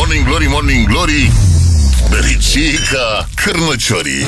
Morning Glory, Morning Glory, bericica cârnăciorii.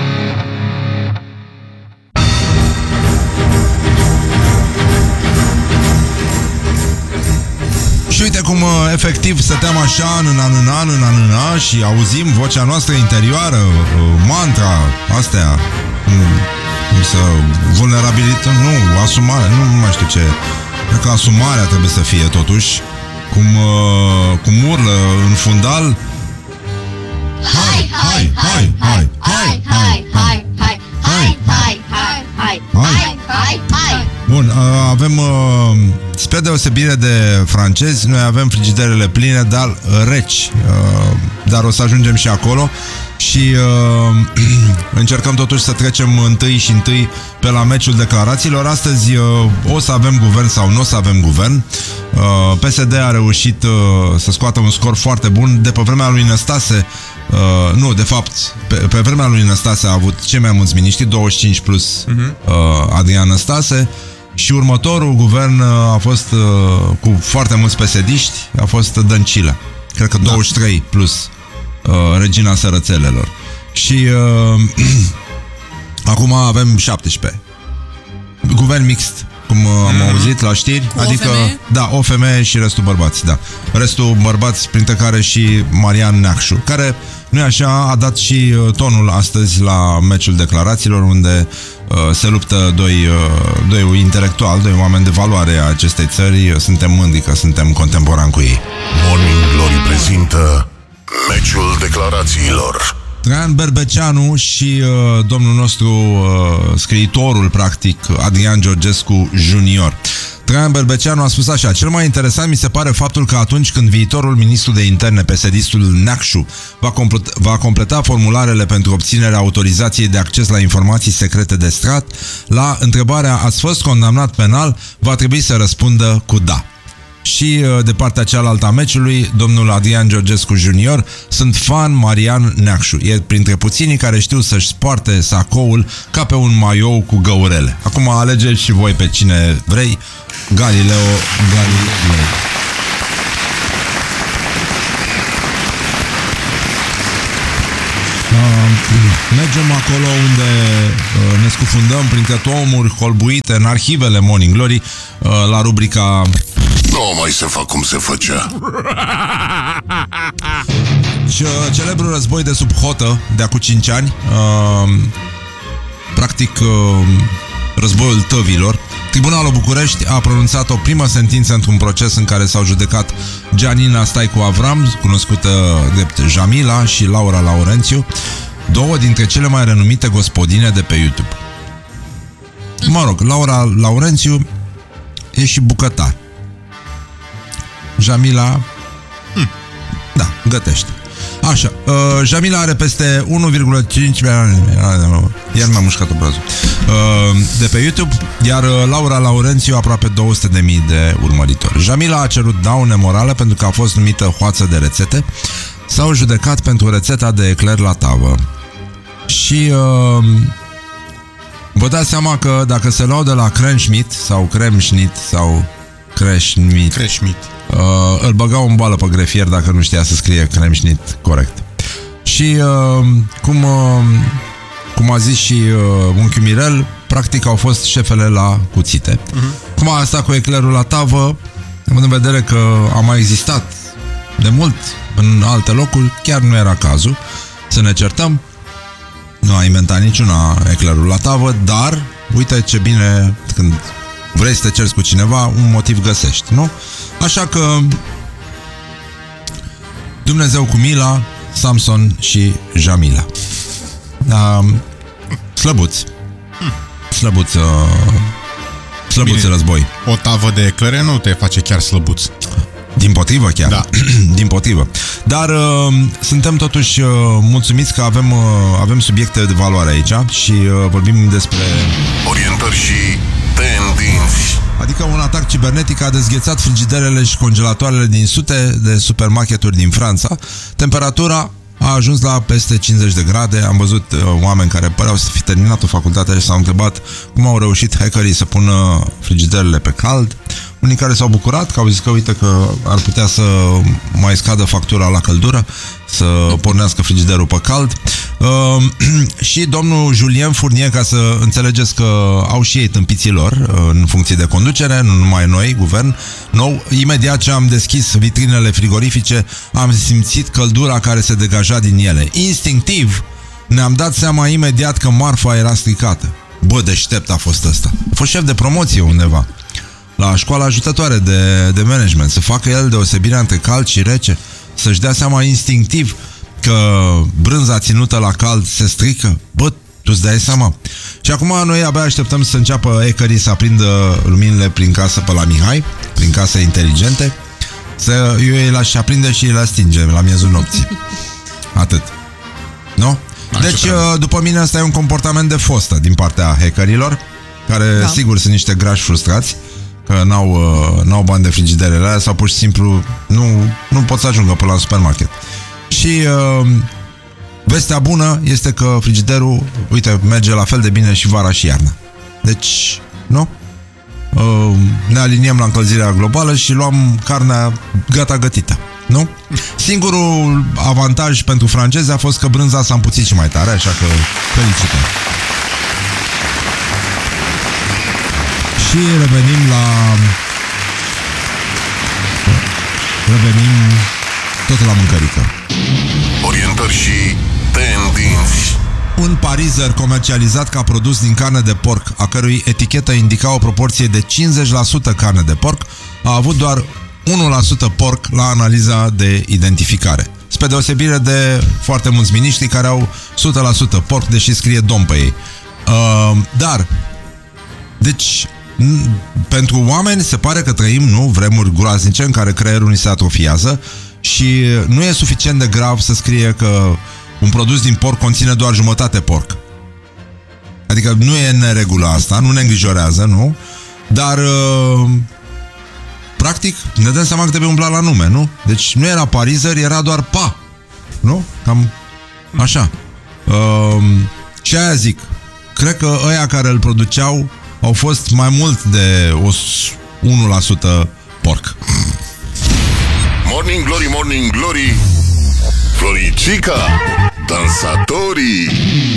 Și uite cum efectiv stăteam așa în și auzim vocea noastră interioară, mantra astea, să vulnerabilitate, nu, asumare, nu mai știu ce. Cred că asumarea trebuie să fie totuși. Cum urlă în fundal. Hai, hai, hai, hai, hai, hai, hai, hai, hai, hai, hai, hai, hai, hai, hai. Bun, avem, spre deosebire de francezi, noi avem frigiderele pline, dar reci. Dar o să ajungem și acolo. Și încercăm totuși să trecem întâi pe la meciul declarațiilor. Astăzi o să avem guvern sau nu o să avem guvern. PSD a reușit să scoată un scor foarte bun. De pe vremea lui Năstase, nu, de fapt, pe vremea lui Năstase a avut cei mai mulți miniștri, 25 plus Adrian Năstase. Și următorul guvern a fost cu foarte mulți PSD-ști, a fost Dăncilă. Cred că 23 plus regina sărățelelor. Și acum avem 17. Guvern mixt, cum am auzit la știri. Adică, da, o femeie și restul bărbați, da. Restul bărbați, printre care și Marian Neacșu, care, nu-i așa, a dat și tonul astăzi la meciul declarațiilor, unde se luptă doi intelectuali, doi oameni de valoare a acestei țări. Suntem mândri că suntem contemporani cu ei. Morning Glory prezintă meciul declarațiilor. Traian Berbeceanu și domnul nostru, scriitorul, practic, Adrian Georgescu Junior. Traian Berbeceanu a spus așa: cel mai interesant mi se pare faptul că atunci când viitorul ministru de interne, PSD-istul Neacșu, va completa formularele pentru obținerea autorizației de acces la informații secrete de stat, la întrebarea "ați fost condamnat penal?" va trebui să răspundă cu da. Și de partea cealaltă a meciului, domnul Adrian Georgescu Junior: sunt fan Marian Neacșu. E printre puținii care știu să-și spoarte sacoul ca pe un maiou cu găurele. Acum alegeți și voi pe cine vrei. Galileo. Mergem acolo unde ne scufundăm printre tomuri holbuite în arhivele Morning Glory, la rubrica Nu mai se fac cum se făcea. Celebrul război de sub hotă de acum 5 ani, practic războiul tăvilor. Tribunalul București a pronunțat o primă sentință într-un proces în care s-au judecat Gianina Staicu Avram, cunoscută drept Jamila, și Laura Laurențiu, două dintre cele mai renumite gospodine de pe YouTube. Mă rog, Laura Laurențiu e și bucătar. Jamila, da, gătește. Așa, Jamila are peste 1,5 milioane, iar mi-a mușcat obrazul, de pe YouTube, iar Laura Laurențiu aproape 200.000 de urmăritori. Jamila a cerut daune morale pentru că a fost numită hoață de rețete. S-au judecat pentru rețeta de ecler la tavă. Și vă dați seama că dacă se luau de la Krenschmidt sau Kremschnitt sau Kreschmidt, îl băgau în boală pe grefier dacă nu știa să scrie Kremschnitt corect. Și cum a zis și unchiul Mirel, practic au fost șefele la cuțite. Cum asta cu eclerul la tavă, având în vedere că a mai existat de mult în alte locuri, chiar nu era cazul să ne certăm. Nu a inventat niciuna eclerul la tavă, dar uite ce bine când vrei să te ceri cu cineva, un motiv găsești, nu? Așa că Dumnezeu cu mila, Samson și Jamila. Slăbuți. Slăbuți război. O tavă de eclere nu te face chiar slăbuț. Dimpotrivă chiar. Da. Dimpotrivă. Dar suntem totuși mulțumiți că avem subiecte de valoare aici și vorbim despre orientări și tendinți. Adică un atac cibernetic a dezghețat frigiderele și congelatoarele din sute de supermarketuri din Franța. Temperatura a ajuns la peste 50 de grade. Am văzut oameni care păreau să fi terminat o facultate și s-au întrebat cum au reușit hackerii să pună frigiderele pe cald. Unii care s-au bucurat, că au zis că uite că ar putea să mai scadă factura la căldură, să pornească frigiderul pe cald. Și domnul Julien Fournier, ca să înțelegeți că au și ei tâmpiților în funcție de conducere, nu numai noi, guvern nou, imediat ce am deschis vitrinele frigorifice, am simțit căldura care se degaja din ele. Instinctiv ne-am dat seama imediat că marfa era stricată. Bă, deștept a fost ăsta. A fost șef de promoție undeva la școala ajutătoare de management, să facă el deosebirea între cald și rece, să-și dea seama instinctiv că brânza ținută la cald se strică. Bă, tu-ți dai seama. Și acum noi abia așteptăm să înceapă hackerii să aprindă luminile prin casă pe la Mihai, prin case inteligente. Eu îi las și aprinde și îi las stinge la miezul nopții. Atât. Nu? Deci, după mine, asta e un comportament de fostă din partea hackerilor, care, sigur, sunt niște grași frustrați, că n-au bani de frigiderele alea sau pur și simplu nu pot să ajungă până la supermarket. Și vestea bună este că frigiderul, uite, merge la fel de bine și vara și iarna. Deci, nu? Ne aliniem la încălzirea globală și luăm carnea gata gătită. Nu? Singurul avantaj pentru francezi a fost că brânza s-a împuțit și mai tare, așa că felicitări. Și revenim tot la mâncărică. Orientări și tendinți. Un parizer comercializat ca produs din carne de porc, a cărui etichetă indica o proporție de 50% carne de porc, a avut doar 1% porc la analiza de identificare. Spre deosebire de foarte mulți miniștri care au 100% porc, deși scrie dom pe ei. Dar, deci, pentru oameni se pare că trăim, vremuri groaznice în care creierul ni se atrofiază și nu e suficient de grav să scrie că un produs din porc conține doar jumătate porc. Adică nu e în neregulă asta, nu ne îngrijorează, nu? Dar practic ne dăm seama că trebuie umbla la nume, nu? Deci nu era parizer, era doar pa, nu? Cam așa. Și aia zic, cred că ăia care îl produceau au fost mai mult de 1% porc. Morning Glory, Morning Glory, Floricica, dansatorii.